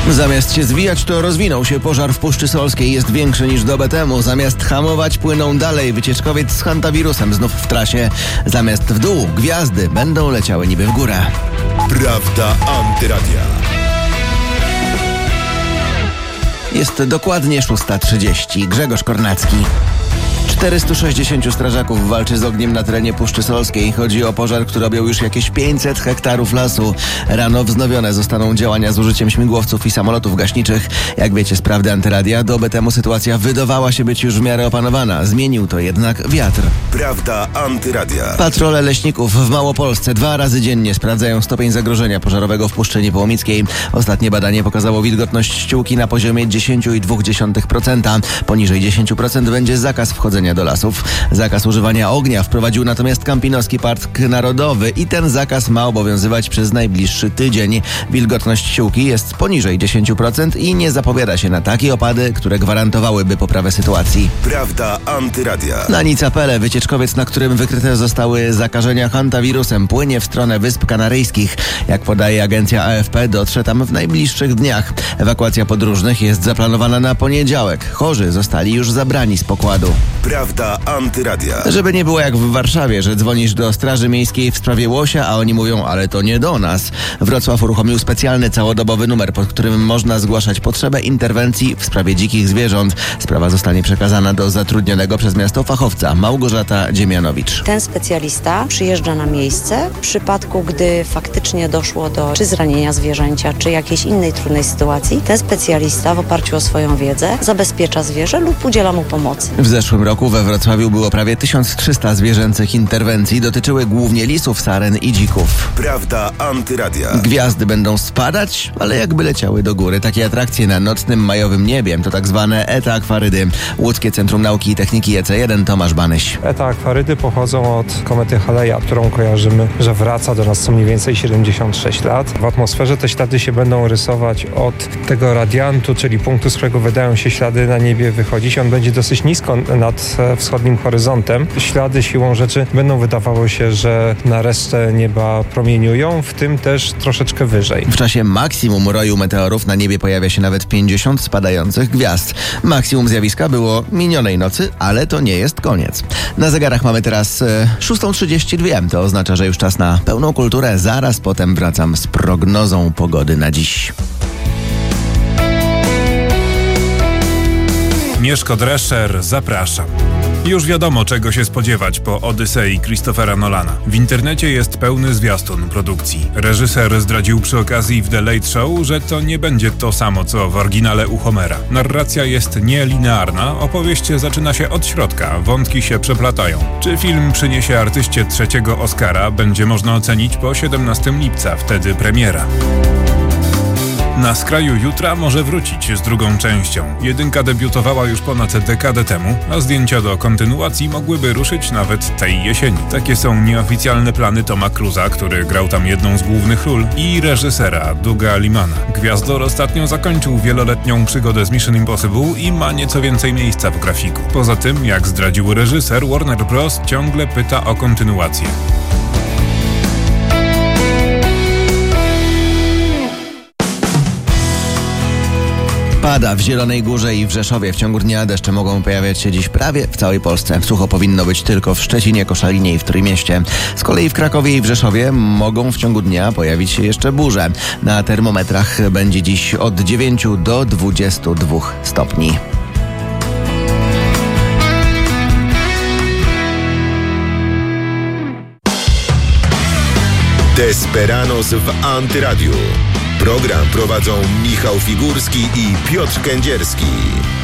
Zamiast się zwijać, to rozwinął się pożar w Puszczy Solskiej. Jest większy niż dobę temu. Zamiast hamować, płyną dalej. Wycieczkowiec z hantawirusem znów w trasie. Zamiast w dół, gwiazdy będą leciały niby w górę. Prawda Antyradia. Jest dokładnie 6:30. Grzegorz Kornacki. 460 strażaków walczy z ogniem na terenie Puszczy Solskiej. Chodzi o pożar, który objął już jakieś 500 hektarów lasu. Rano wznowione zostaną działania z użyciem śmigłowców i samolotów gaśniczych. Jak wiecie z Prawdy Antyradia, dobę temu sytuacja wydawała się być już w miarę opanowana. Zmienił to jednak wiatr. Prawda Antyradia. Patrole leśników w Małopolsce 2 razy dziennie sprawdzają stopień zagrożenia pożarowego w Puszczynie Połomickiej. Ostatnie badanie pokazało wilgotność ściółki na poziomie 10,2%. Poniżej 10% będzie zakaz wchodzenia do lasów. Zakaz używania ognia wprowadził natomiast Kampinoski Park Narodowy i ten zakaz ma obowiązywać przez najbliższy tydzień. Wilgotność ściółki jest poniżej 10% i nie zapowiada się na takie opady, które gwarantowałyby poprawę sytuacji. Prawda Antyradia. Na Nicapele wycieczkowiec, na którym wykryte zostały zakażenia hantawirusem, płynie w stronę Wysp Kanaryjskich. Jak podaje agencja AFP, dotrze tam w najbliższych dniach. Ewakuacja podróżnych jest zaplanowana na poniedziałek. Chorzy zostali już zabrani z pokładu. Prawda Antyradia. Żeby nie było jak w Warszawie, że dzwonisz do Straży Miejskiej w sprawie łosia, a oni mówią, ale to nie do nas. Wrocław uruchomił specjalny całodobowy numer, pod którym można zgłaszać potrzebę interwencji w sprawie dzikich zwierząt. Sprawa zostanie przekazana do zatrudnionego przez miasto fachowca Małgorzata Dziemianowicz. Ten specjalista przyjeżdża na miejsce w przypadku, gdy faktycznie doszło do czy zranienia zwierzęcia, czy jakiejś innej trudnej sytuacji. Ten specjalista w oparciu o swoją wiedzę zabezpiecza zwierzę lub udziela mu pomocy. W zeszłym roku we Wrocławiu było prawie 1300 zwierzęcych interwencji. Dotyczyły głównie lisów, saren i dzików. Prawda Antyradia. Gwiazdy będą spadać, ale jakby leciały do góry. Takie atrakcje na nocnym majowym niebie to tak zwane eta-akwarydy. Łódzkie Centrum Nauki i Techniki EC1, Tomasz Banyś. Eta-akwarydy pochodzą od komety Haleja, którą kojarzymy, że wraca do nas co mniej więcej 76 lat. W atmosferze te ślady się będą rysować od tego radiantu, czyli punktu, z którego wydają się ślady na niebie wychodzić. On będzie dosyć nisko nad wschodnim horyzontem. Ślady siłą rzeczy będą wydawało się, że na resztę nieba promieniują, w tym też troszeczkę wyżej. W czasie maksimum roju meteorów na niebie pojawia się nawet 50 spadających gwiazd. Maksimum zjawiska było minionej nocy, ale to nie jest koniec. Na zegarach mamy teraz 6:32. To oznacza, że już czas na pełną kulturę. Zaraz potem wracam z prognozą pogody na dziś. Mieszko Drescher, zapraszam. Już wiadomo, czego się spodziewać po Odysei Christophera Nolana. W internecie jest pełny zwiastun produkcji. Reżyser zdradził przy okazji w The Late Show, że to nie będzie to samo, co w oryginale u Homera. Narracja jest nielinearna, opowieść zaczyna się od środka, wątki się przeplatają. Czy film przyniesie artyście 3. Oscara, będzie można ocenić po 17 lipca, wtedy premiera. Na skraju jutra może wrócić z drugą częścią. Jedynka debiutowała już ponad dekadę temu, a zdjęcia do kontynuacji mogłyby ruszyć nawet tej jesieni. Takie są nieoficjalne plany Toma Cruise'a, który grał tam jedną z głównych ról, i reżysera Douga Limana. Gwiazdor ostatnio zakończył wieloletnią przygodę z Mission Impossible i ma nieco więcej miejsca w grafiku. Poza tym, jak zdradził reżyser, Warner Bros. Ciągle pyta o kontynuację. Pada w Zielonej Górze i w Rzeszowie. W ciągu dnia deszcze mogą pojawiać się dziś prawie w całej Polsce. Sucho powinno być tylko w Szczecinie, Koszalinie i w Trójmieście. Z kolei w Krakowie i w Rzeszowie mogą w ciągu dnia pojawić się jeszcze burze. Na termometrach będzie dziś od 9 do 22 stopni. Desperados w Antyradiu. Program prowadzą Michał Figurski i Piotr Kędzierski.